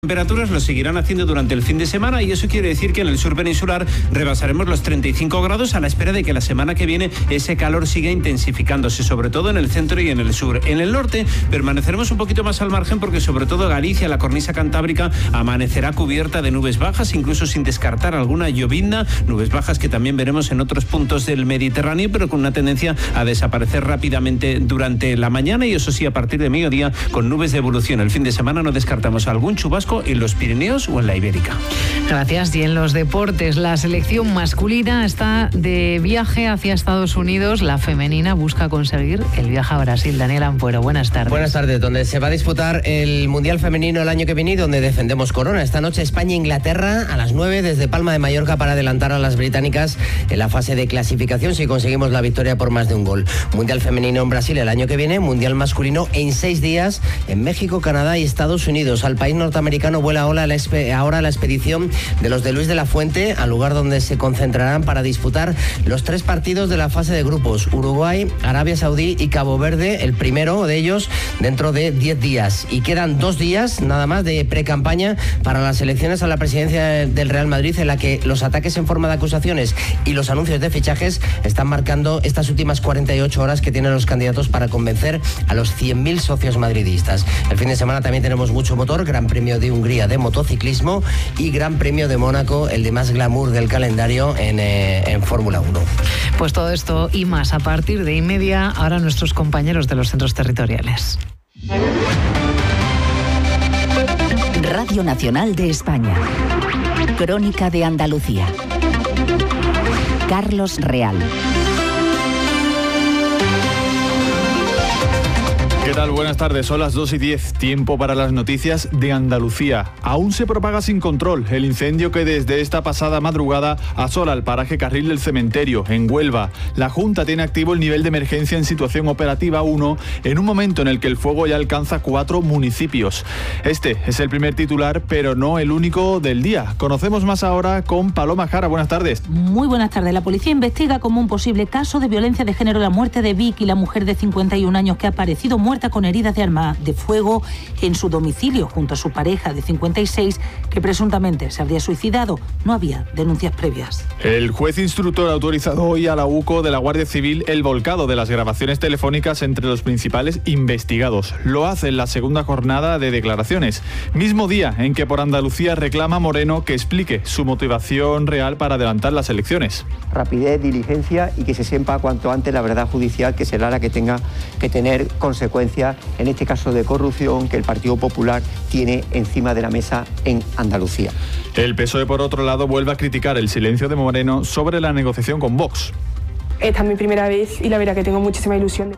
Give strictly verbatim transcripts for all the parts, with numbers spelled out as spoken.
Temperaturas lo seguirán haciendo durante el fin de semana y eso quiere decir que en el sur peninsular rebasaremos los treinta y cinco grados a la espera de que la semana que viene ese calor siga intensificándose, sobre todo en el centro y en el sur. En el norte permaneceremos un poquito más al margen porque sobre todo Galicia, la cornisa cantábrica, amanecerá cubierta de nubes bajas, incluso sin descartar alguna llovizna, nubes bajas que también veremos en otros puntos del Mediterráneo, pero con una tendencia a desaparecer rápidamente durante la mañana y eso sí a partir de mediodía con nubes de evolución. El fin de semana no descartamos algún chubasco en los Pirineos o en la Ibérica. Gracias. Y en los deportes, la selección masculina está de viaje hacia Estados Unidos. La femenina busca conseguir el viaje a Brasil. Daniel Ampuero, buenas tardes. Buenas tardes, donde se va a disputar el Mundial Femenino el año que viene y donde defendemos corona. Esta noche España-Inglaterra a las nueve desde Palma de Mallorca para adelantar a las británicas en la fase de clasificación si conseguimos la victoria por más de un gol. Mundial Femenino en Brasil el año que viene, Mundial Masculino en seis días en México, Canadá y Estados Unidos. Al país norteamericano vuela ahora la, ahora la expedición de los de Luis de la Fuente, al lugar donde se concentrarán para disputar los tres partidos de la fase de grupos: Uruguay, Arabia Saudí y Cabo Verde, el primero de ellos dentro de diez días. Y quedan dos días nada más de pre-campaña para las elecciones a la presidencia del Real Madrid, en la que los ataques en forma de acusaciones y los anuncios de fichajes están marcando estas últimas cuarenta y ocho horas que tienen los candidatos para convencer a los cien mil socios madridistas. El fin de semana también tenemos mucho motor, Gran Premio de Hungría de motociclismo y Gran Premio de Mónaco, el de más glamour del calendario en, eh, en Fórmula uno. Pues todo esto y más a partir de y media, ahora nuestros compañeros de los centros territoriales. Radio Nacional de España. Crónica de Andalucía. Carlos Real. ¿Qué tal? Buenas tardes, son las dos y diez, tiempo para las noticias de Andalucía. Aún se propaga sin control el incendio que desde esta pasada madrugada asola el paraje Carril del Cementerio, en Huelva. La Junta tiene activo el nivel de emergencia en situación operativa uno, en un momento en el que el fuego ya alcanza cuatro municipios. Este es el primer titular, pero no el único del día. Conocemos más ahora con Paloma Jara. Buenas tardes. Muy buenas tardes. La policía investiga como un posible caso de violencia de género la muerte de Vicky, la mujer de cincuenta y un años que ha aparecido muerta con heridas de arma de fuego en su domicilio junto a su pareja de cincuenta y seis que presuntamente se habría suicidado. No había denuncias previas. El juez instructor ha autorizado hoy a la UCO de la Guardia Civil el volcado de las grabaciones telefónicas entre los principales investigados. Lo hace en la segunda jornada de declaraciones, mismo día en que por Andalucía reclama Moreno que explique su motivación real para adelantar las elecciones. Rapidez, diligencia y que se sepa cuanto antes la verdad judicial, que será la que tenga que tener consecuencias en este caso de corrupción que el Partido Popular tiene encima de la mesa en Andalucía. El P S O E, por otro lado, vuelve a criticar el silencio de Moreno sobre la negociación con Vox. Esta es mi primera vez y la verdad que tengo muchísima ilusión.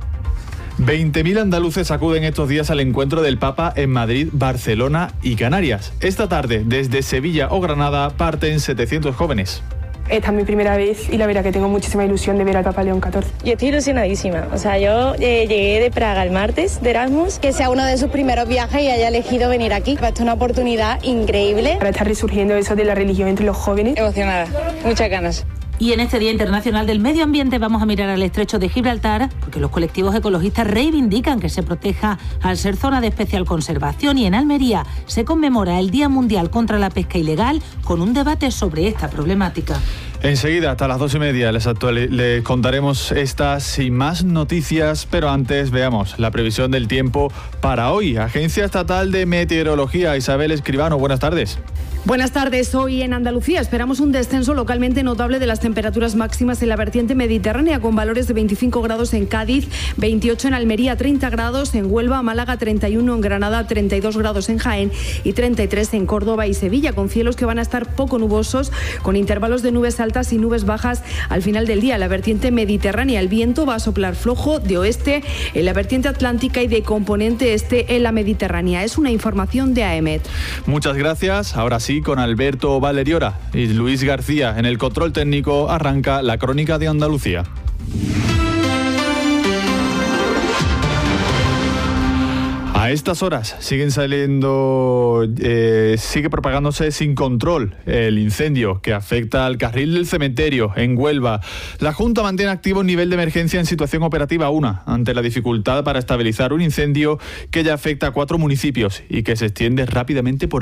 veinte mil andaluces acuden estos días al encuentro del Papa en Madrid, Barcelona y Canarias. Esta tarde, desde Sevilla o Granada, parten setecientos jóvenes. Esta es mi primera vez y la verdad que tengo muchísima ilusión de ver al Papa León catorce. Yo estoy ilusionadísima. O sea, yo eh, llegué de Praga el martes de Erasmus. Que sea uno de sus primeros viajes y haya elegido venir aquí. Esto es una oportunidad increíble. Ahora está resurgiendo eso de la religión entre los jóvenes. Emocionada, muchas ganas. Y en este Día Internacional del Medio Ambiente vamos a mirar al estrecho de Gibraltar, porque los colectivos ecologistas reivindican que se proteja al ser zona de especial conservación, y en Almería se conmemora el Día Mundial contra la Pesca Ilegal con un debate sobre esta problemática. Enseguida, hasta las dos y media, les, actual- les contaremos estas y más noticias, pero antes veamos la previsión del tiempo para hoy. Agencia Estatal de Meteorología, Isabel Escribano, buenas tardes. Buenas tardes. Hoy en Andalucía esperamos un descenso localmente notable de las temperaturas máximas en la vertiente mediterránea, con valores de veinticinco grados en Cádiz, veintiocho en Almería, treinta grados en Huelva, Málaga, treinta y uno en Granada, treinta y dos grados en Jaén y treinta y tres en Córdoba y Sevilla, con cielos que van a estar poco nubosos, con intervalos de nubes altas y nubes bajas al final del día. En la vertiente mediterránea el viento va a soplar flojo de oeste en la vertiente atlántica y de componente este en la mediterránea. Es una información de A E M E T. Muchas gracias. Ahora sí, con Alberto Valeriora y Luis García en el control técnico, arranca la Crónica de Andalucía. A estas horas siguen saliendo, eh, sigue propagándose sin control el incendio que afecta al carril del cementerio en Huelva. La Junta mantiene activo un nivel de emergencia en situación operativa uno, ante la dificultad para estabilizar un incendio que ya afecta a cuatro municipios y que se extiende rápidamente por